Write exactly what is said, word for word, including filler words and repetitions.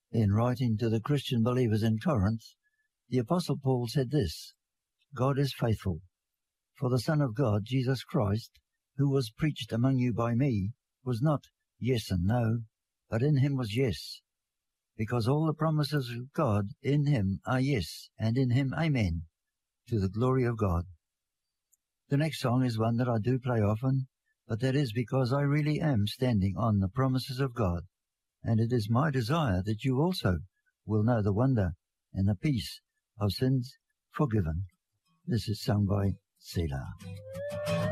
In writing to the Christian believers in Corinth, the Apostle Paul said this: God is faithful, for the Son of God, Jesus Christ, who was preached among you by me, was not yes and no, but in him was yes, because all the promises of God in him are yes, and in him amen, to the glory of God. The next song is one that I do play often, but that is because I really am standing on the promises of God, and it is my desire that you also will know the wonder and the peace of sins forgiven. This is sung by Selah.